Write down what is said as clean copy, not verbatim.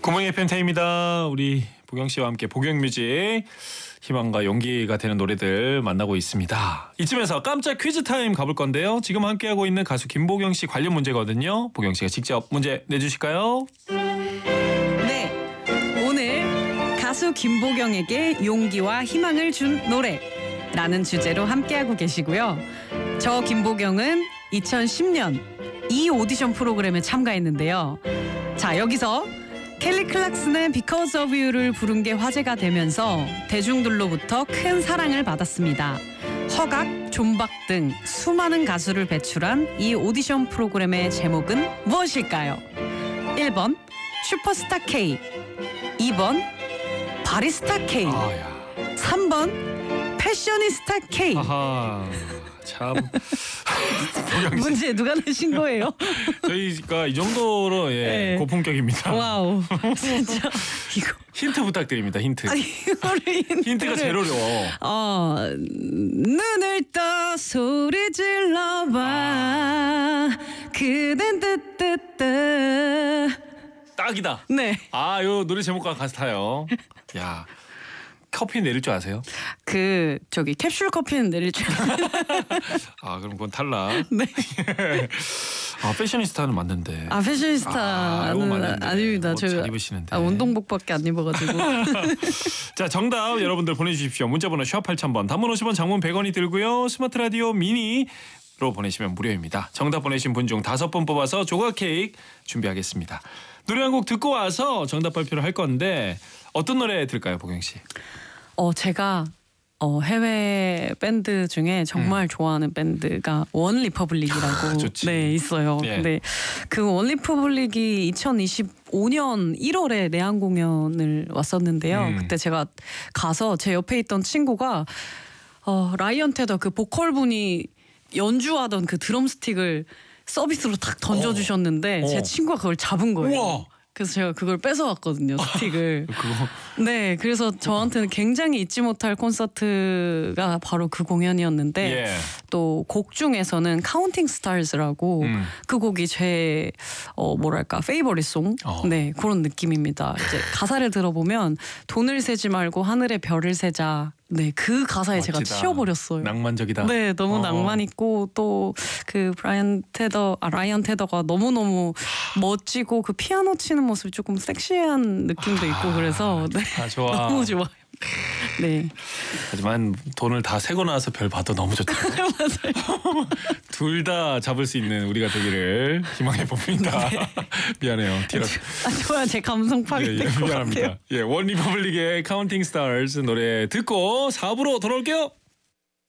굿모닝 FM타임입니다. 우리 보경 씨와 함께 보경뮤직 희망과 용기가 되는 노래들 만나고 있습니다. 이쯤에서 깜짝 퀴즈 타임 가볼 건데요. 지금 함께하고 있는 가수 김보경 씨 관련 문제거든요. 보경 씨가 직접 문제 내주실까요? 네, 오늘 가수 김보경에게 용기와 희망을 준 노래라는 주제로 함께하고 계시고요. 저 김보경은 2010년 이 오디션 프로그램에 참가했는데요. 자, 여기서 켈리 클락슨의 Because of You를 부른 게 화제가 되면서 대중들로부터 큰 사랑을 받았습니다. 허각, 존박 등 수많은 가수를 배출한 이 오디션 프로그램의 제목은 무엇일까요? 1번 슈퍼스타 K, 2번 바리스타 K, 3번 패셔니스타 K. 아하, 참. 문제 누가 내신 거예요? 저희가 이 정도로 네. 고품격입니다. 와우, 진짜 이거 힌트 부탁드립니다. 힌트. 이거를 힌트가 제일 어려워. 눈을 떠 소리 질러봐 그댄 뜨뜨뜨. 딱이다. 네. 아, 요 노래 제목과 같아요. 야, 커피 내릴 줄 아세요? 저기 캡슐 커피는 내릴 줄 알아요. 아, 그럼 그건 탈락. 네. 아, 패셔니스타는 맞는데. 아, 패셔니스타는 맞는데. 아닙니다. 옷 잘 입으시는데. 운동복밖에 안 입어가지고. 자, 정답 여러분들 보내주십시오. 문자번호 샵 8000번, 단문 50원, 장문 100원이 들고요. 스마트 라디오 미니로 보내시면 무료입니다. 정답 보내신 분 중 5분 뽑아서 조각 케이크 준비하겠습니다. 노래 한 곡 듣고 와서 정답 발표를 할 건데 어떤 노래 들을까요, 보경 씨? 제가 해외 밴드 중에 정말 좋아하는 밴드가 원 리퍼블릭이라고 네, 있어요. 예. 근데 그 원 리퍼블릭이 2025년 1월에 내한 공연을 왔었는데요. 그때 제가 가서 제 옆에 있던 친구가 라이언 테더 그 보컬 분이 연주하던 그 드럼 스틱을 서비스로 탁 던져주셨는데 제 친구가 그걸 잡은 거예요. 우와. 그래서 제가 그걸 뺏어왔거든요, 스틱을. 그거 네, 그래서 저한테는 굉장히 잊지 못할 콘서트가 바로 그 공연이었는데 예. 또 곡 중에서는 카운팅 스타즈라고 그 곡이 제 뭐랄까 페이버릿송 네, 그런 느낌입니다. 이제 가사를 들어보면 돈을 세지 말고 하늘의 별을 세자. 네, 그 가사에 멋지다. 제가 치여버렸어요. 낭만적이다. 네, 너무 낭만 있고 또 그 라이언 테더가 너무너무 멋지고 그 피아노 치는 모습이 조금 섹시한 느낌도 있고 그래서 네, 좋아. 너무 좋아요. 네. 하지만 돈을 다 세고 나서 별 봐도 너무 좋다. 맞아요. 둘 다 잡을 수 있는 우리가 되기를 희망해 봅니다. 미안해요. 좋아요. 제 감성 파괴된 것 미안합니다. 같아요. 원 리퍼블릭의 카운팅 스타즈 노래 듣고 4부로 돌아올게요.